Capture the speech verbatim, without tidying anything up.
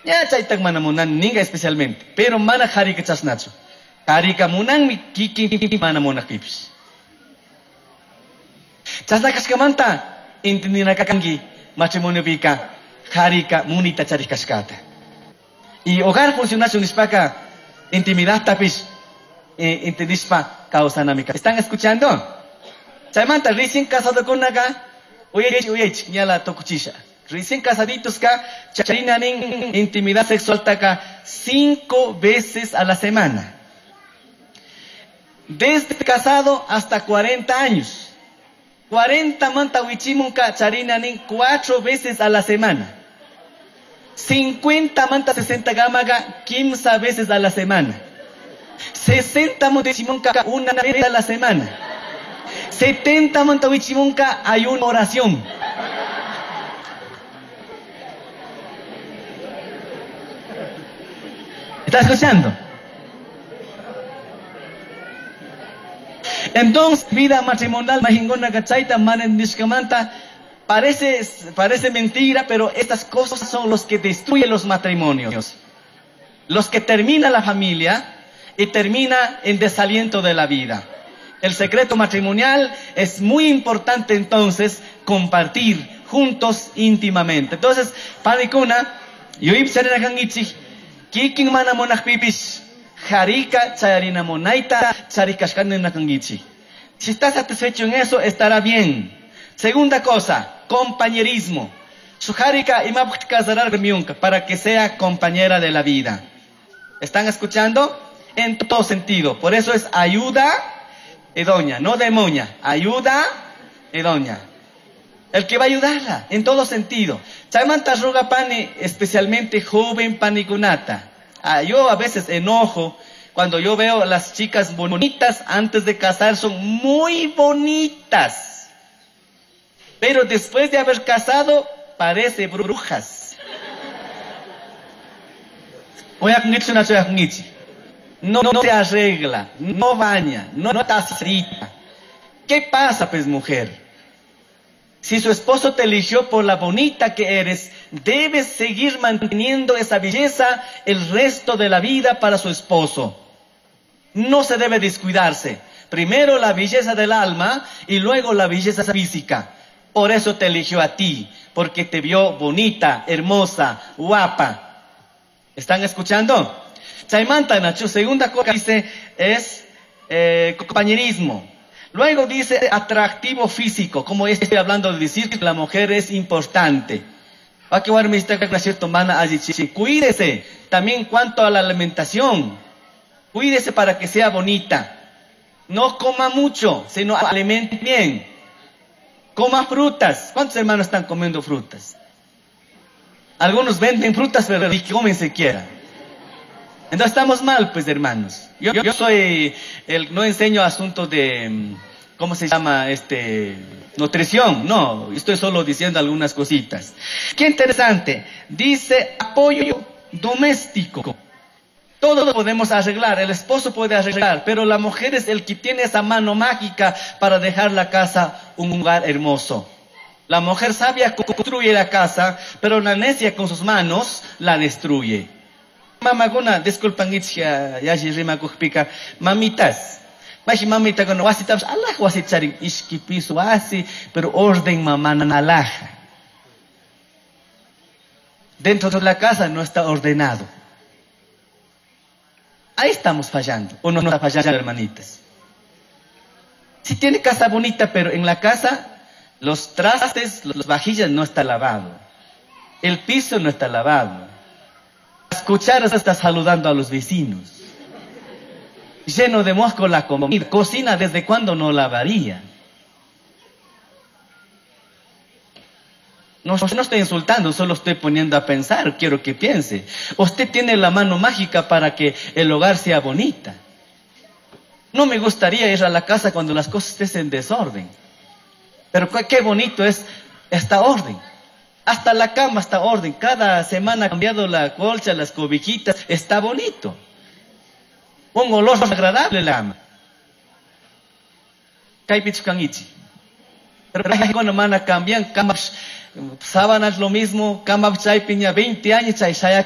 Ya chaytak mana munan ninga especialmente. Pero mana harika chasnachu. Harika munan mi kiki mana munak pipis. Chasnakashkamanta intendinakakangi matrimonio pika harika munita charikashkata. Y hogar funcionación nispaka intimidad tapis eh, intendispa causanamika. ¿Están escuchando? Chaymanta recién casado con naga uyech uyech ñala tokuchisha. Recién casaditos ka charinanin intimidad sexual taka cinco veces a la semana. Desde casado hasta cuarenta años. cuarenta manta wichimunka charinanin cuatro veces a la semana. cincuenta manta sesenta gamaga quince veces a la semana. sesenta manta wichimunka una vez a la semana. setenta manta wichimunka hay una oración. ¿Estás escuchando? Entonces, vida matrimonial, majingona gachaita, manendishkamanta, parece, parece mentira, pero estas cosas son los que destruyen los matrimonios. Los que termina la familia y termina en desaliento de la vida. El secreto matrimonial es muy importante entonces compartir juntos íntimamente. Entonces, panikuna, yo ibsarina kangichi, kiking mana monach pipis, harika charina monaita, charikashkanina kangichi. Si estás satisfecho en eso, estará bien. Segunda cosa, compañerismo. Su harika imabukkazarar miunka, para que sea compañera de la vida. ¿Están escuchando? En todo sentido. Por eso es ayuda edoña, no demonia. Ayuda edoña. El que va a ayudarla, en todo sentido. Chaymanta roga pani, especialmente joven panikunata. Ah, yo a veces enojo cuando yo veo a las chicas bonitas antes de casar, son muy bonitas. Pero después de haber casado, parece brujas. No, no se arregla, no baña, no tacita. ¿Qué pasa, pues, mujer? Si su esposo te eligió por la bonita que eres, debes seguir manteniendo esa belleza el resto de la vida para su esposo. No se debe descuidarse. Primero la belleza del alma y luego la belleza física. Por eso te eligió a ti, porque te vio bonita, hermosa, guapa. ¿Están escuchando? Chaymanta Nacho, segunda cosa que dice es eh, compañerismo. Luego dice atractivo físico, como estoy hablando de decir que la mujer es importante. Cuídese también en cuanto a la alimentación. Cuídese para que sea bonita. No coma mucho, sino alimente bien. Coma frutas. ¿Cuántos hermanos están comiendo frutas? Algunos venden frutas, pero ni comen siquiera. Entonces estamos mal, pues, hermanos. Yo, yo soy, el, no enseño asuntos de, ¿cómo se llama? Este, nutrición. No, estoy solo diciendo algunas cositas. Qué interesante. Dice apoyo doméstico. Todo lo podemos arreglar, el esposo puede arreglar, pero la mujer es el que tiene esa mano mágica para dejar la casa un lugar hermoso. La mujer sabia construye la casa, pero la necia con sus manos la destruye. Mamaguna, disculpan, ya ya rima kuhpika, mamitas. Bashi mamita con wasitabs, Allah wasitcharin ishkipis wasi, pero orden mamana alaja. Dentro de la casa no está ordenado. Ahí estamos fallando, o no, no está fallando, hermanitas. Si tiene casa bonita, pero en la casa los trastes, las vajillas no está lavado. El piso no está lavado. Las cucharas está saludando a los vecinos. Lleno de mosco la comida. Cocina desde cuando no lavaría. No, no estoy insultando, solo estoy poniendo a pensar, quiero que piense. Usted tiene la mano mágica para que el hogar sea bonita. No me gustaría ir a la casa cuando las cosas estén en desorden. Pero qué bonito es esta orden. Hasta la cama está orden. Cada semana ha cambiado la colcha, las cobijitas. Está bonito. Un olor agradable la cama. Pero cuando mana cambian, camas, sábanas lo mismo, cama chai piña veinte años, chai